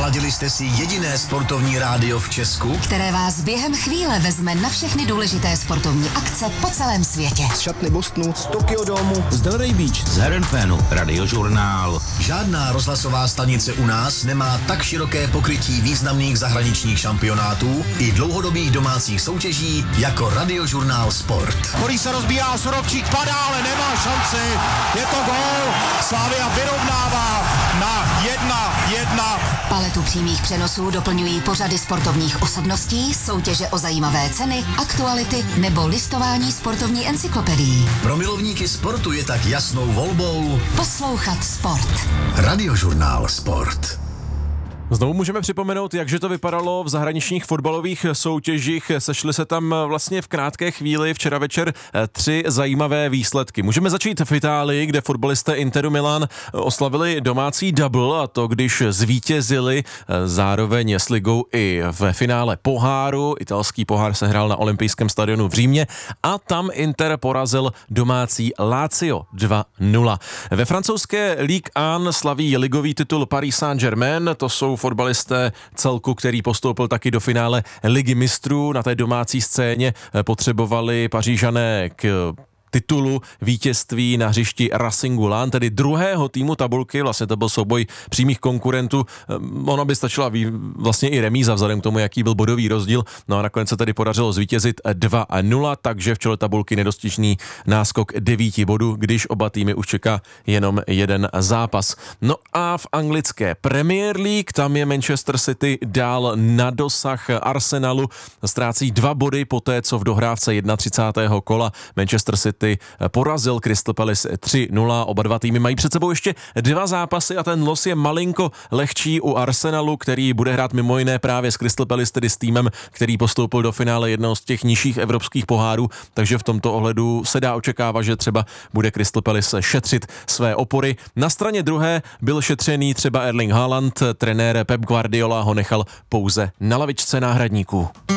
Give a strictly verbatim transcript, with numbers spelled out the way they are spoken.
Naladili jste si jediné sportovní rádio v Česku, které vás během chvíle vezme na všechny důležité sportovní akce po celém světě. Z šatny Bostonu, z Tokyo Domu, z Delray Beach, z Herenfénu, Radiožurnál. Žádná rozhlasová stanice u nás nemá tak široké pokrytí významných zahraničních šampionátů i dlouhodobých domácích soutěží jako Radiožurnál Sport. Který se rozbíhá, Sorobčík padá, ale nemá šanci. Je to gól. Slavia vyrovnává na jedna jedna. Paletu přímých přenosů doplňují pořady sportovních osobností, soutěže o zajímavé ceny, aktuality nebo listování sportovní encyklopedií. Pro milovníky sportu je tak jasnou volbou poslouchat sport. Radiožurnál Sport. Znovu můžeme připomenout, jakže to vypadalo v zahraničních fotbalových soutěžích. Sešly se tam vlastně v krátké chvíli včera večer tři zajímavé výsledky. Můžeme začít v Itálii, kde fotbalisté Interu Milan oslavili domácí double, a to když zvítězili zároveň s ligou i ve finále poháru. Italský pohár se hrál na olympijském stadionu v Římě a tam Inter porazil domácí Lazio dva nula. Ve francouzské Ligue jedna slaví ligový titul Paris Saint-Germain, to jsou fotbalisté celku, který postoupil taky do finále Ligy mistrů. Na té domácí scéně potřebovali Pařížané k titulu vítězství na hřišti Racingu Lens, tedy druhého týmu tabulky, vlastně to byl souboj přímých konkurentů. Ono by stačila vlastně i remíza vzhledem k tomu, jaký byl bodový rozdíl. No a nakonec se tedy podařilo zvítězit dva nula, takže v čele tabulky nedostižný náskok devíti bodů, když oba týmy už čeká jenom jeden zápas. No a v anglické Premier League, tam je Manchester City dál na dosah Arsenalu, ztrácí dva body poté, co v dohrávce třicátého prvního kola Manchester City porazil Crystal Palace tři nula. Oba dva týmy mají před sebou ještě dva zápasy a ten los je malinko lehčí u Arsenalu, který bude hrát mimo jiné právě s Crystal Palace, tedy s týmem, který postoupil do finále jednoho z těch nižších evropských pohárů, takže v tomto ohledu se dá očekávat, že třeba bude Crystal Palace šetřit své opory. Na straně druhé byl šetřený třeba Erling Haaland, trenér Pep Guardiola ho nechal pouze na lavičce náhradníků.